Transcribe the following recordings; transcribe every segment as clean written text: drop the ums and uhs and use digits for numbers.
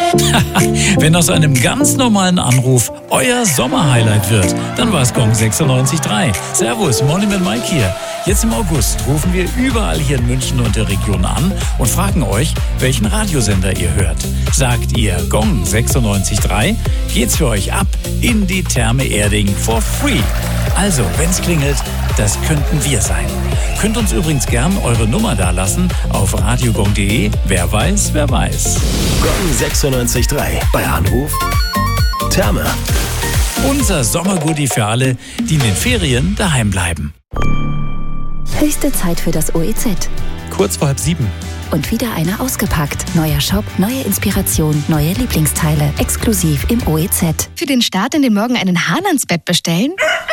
Wenn aus einem ganz normalen Anruf euer Sommerhighlight wird, dann war es Gong 96.3. Servus, Morning mit Mike hier. Jetzt im August rufen wir überall hier in München und der Region an und fragen euch, welchen Radiosender ihr hört. Sagt ihr Gong 96.3, geht's für euch ab in die Therme Erding for free. Also, wenn's klingelt, das könnten wir sein. Könnt uns übrigens gern eure Nummer dalassen auf radiogong.de. Wer weiß, wer weiß. Gong 96.3. Bei Anruf Therme. Unser Sommergoodie für alle, die in den Ferien daheim bleiben. Höchste Zeit für das OEZ. Kurz vor 6:30. Und wieder einer ausgepackt. Neuer Shop, neue Inspiration, neue Lieblingsteile. Exklusiv im OEZ. Für den Start in den Morgen einen Hahn ans Bett bestellen?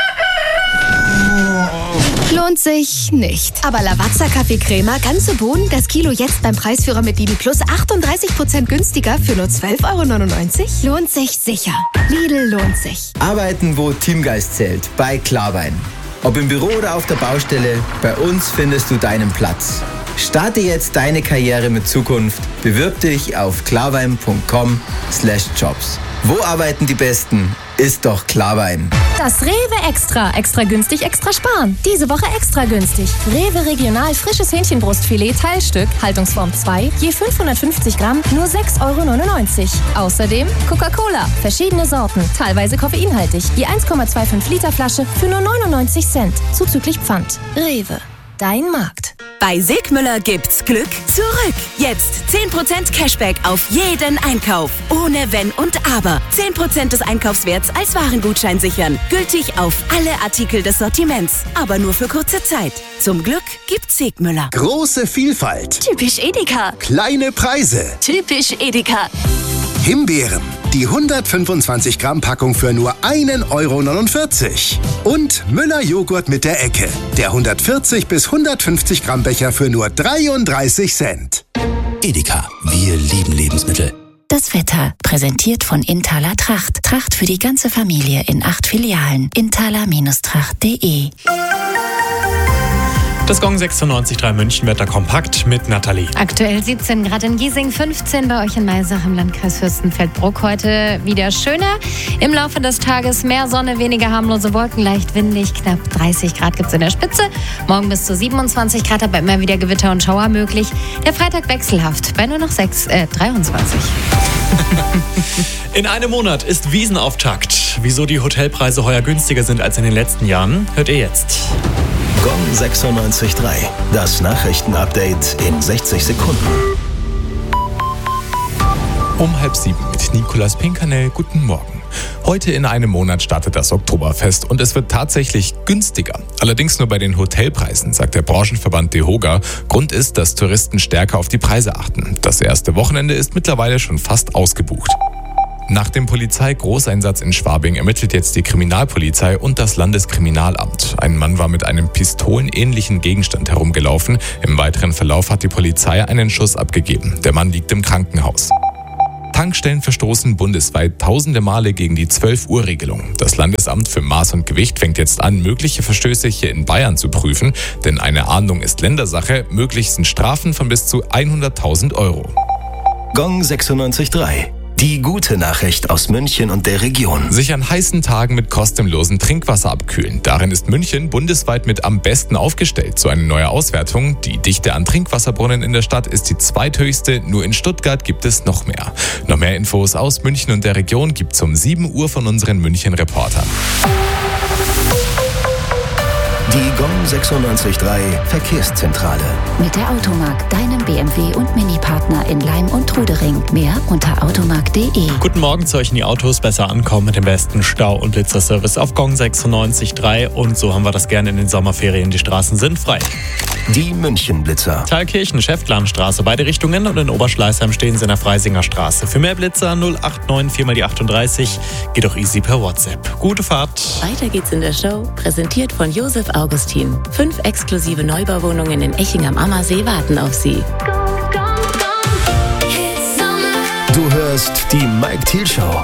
Lohnt sich nicht. Aber Lavazza Kaffee Crema, ganze Bohnen, das Kilo jetzt beim Preisführer mit Lidl Plus 38% günstiger für nur 12,99 €? Lohnt sich sicher. Lidl lohnt sich. Arbeiten, wo Teamgeist zählt. Bei Klarwein. Ob im Büro oder auf der Baustelle, bei uns findest du deinen Platz. Starte jetzt deine Karriere mit Zukunft. Bewirb dich auf klarwein.com/jobs. Wo arbeiten die Besten? Ist doch Klarwein. Das Rewe Extra. Extra günstig, extra sparen. Diese Woche extra günstig. Rewe Regional frisches Hähnchenbrustfilet Teilstück, Haltungsform 2, je 550 Gramm, nur 6,99 €. Außerdem Coca-Cola, verschiedene Sorten, teilweise koffeinhaltig, je 1,25 Liter Flasche für nur 99 Cent, zuzüglich Pfand. Rewe, dein Markt. Bei Sigmüller gibt's Glück zurück. Jetzt 10% Cashback auf jeden Einkauf. Ohne Wenn und Aber. 10% des Einkaufswerts als Warengutschein sichern. Gültig auf alle Artikel des Sortiments. Aber nur für kurze Zeit. Zum Glück gibt's Sigmüller. Große Vielfalt. Typisch Edeka. Kleine Preise. Typisch Edeka. Himbeeren. Die 125 Gramm Packung für nur 1,49 €. Und Müller Joghurt mit der Ecke. Der 140 bis 150 Gramm Becher für nur 33 Cent. Edeka. Wir lieben Lebensmittel. Das Wetter, präsentiert von Inthaler Tracht. Tracht für die ganze Familie in 8 Filialen. inthaler-tracht.de. Das Gong 96.3 München-Wetter kompakt mit Nathalie. Aktuell 17 Grad in Giesing, 15 bei euch in Maisach im Landkreis Fürstenfeldbruck. Heute wieder schöner. Im Laufe des Tages mehr Sonne, weniger harmlose Wolken, leicht windig. Knapp 30 Grad gibt es in der Spitze. Morgen bis zu 27 Grad, aber immer wieder Gewitter und Schauer möglich. Der Freitag wechselhaft bei nur noch 23. In einem Monat ist Wiesenauftakt. Wieso die Hotelpreise heuer günstiger sind als in den letzten Jahren, hört ihr jetzt. Gong 96.3. Das Nachrichtenupdate in 60 Sekunden. Um 6:30 mit Nicolas Pinkernell. Guten Morgen. Heute in einem Monat startet das Oktoberfest und es wird tatsächlich günstiger. Allerdings nur bei den Hotelpreisen, sagt der Branchenverband DEHOGA. Grund ist, dass Touristen stärker auf die Preise achten. Das erste Wochenende ist mittlerweile schon fast ausgebucht. Nach dem Polizeigroßeinsatz in Schwabing ermittelt jetzt die Kriminalpolizei und das Landeskriminalamt. Ein Mann war mit einem pistolenähnlichen Gegenstand herumgelaufen. Im weiteren Verlauf hat die Polizei einen Schuss abgegeben. Der Mann liegt im Krankenhaus. Tankstellen verstoßen bundesweit tausende Male gegen die 12-Uhr-Regelung. Das Landesamt für Maß und Gewicht fängt jetzt an, mögliche Verstöße hier in Bayern zu prüfen. Denn eine Ahndung ist Ländersache. Möglich sind Strafen von bis zu 100.000 €. Gong 96.3. Die gute Nachricht aus München und der Region. Sich an heißen Tagen mit kostenlosem Trinkwasser abkühlen. Darin ist München bundesweit mit am besten aufgestellt. So eine neue Auswertung. Die Dichte an Trinkwasserbrunnen in der Stadt ist die zweithöchste. Nur in Stuttgart gibt es noch mehr. Noch mehr Infos aus München und der Region gibt's um 7 Uhr von unseren München-Reportern. Die Gong 96.3 Verkehrszentrale. Mit der Automark, deinem BMW- und Mini-Partner in Leim und Trudering. Mehr unter automark.de. Guten Morgen zu euch in die Autos. Besser ankommen mit dem besten Stau- und Blitzerservice auf Gong 96.3. Und so haben wir das gerne in den Sommerferien. Die Straßen sind frei. Die München-Blitzer. Thalkirchen, Schäftlarnstraße, beide Richtungen. Und in Oberschleißheim stehen sie in der Freisinger Straße. Für mehr Blitzer 089 4 mal die 38. Geht auch easy per WhatsApp. Gute Fahrt. Weiter geht's in der Show, präsentiert von Josef Augustin. 5 exklusive Neubauwohnungen in Eching am Ammersee warten auf Sie. Du hörst die Mike Thiel Show.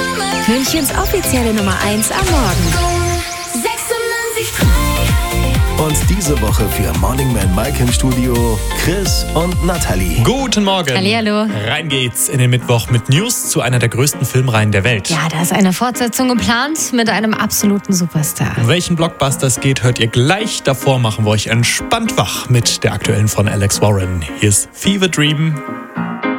Münchens offizielle Nummer 1 am Morgen. 96.3 Und diese Woche für Morning Man Mike im Studio Chris und Nathalie. Guten Morgen. Hallihallo. Rein geht's in den Mittwoch mit News zu einer der größten Filmreihen der Welt. Ja, da ist eine Fortsetzung geplant mit einem absoluten Superstar. Um welchen Blockbuster es geht, hört ihr gleich. Davor machen wir euch entspannt wach mit der aktuellen von Alex Warren. Hier ist Fever Dream.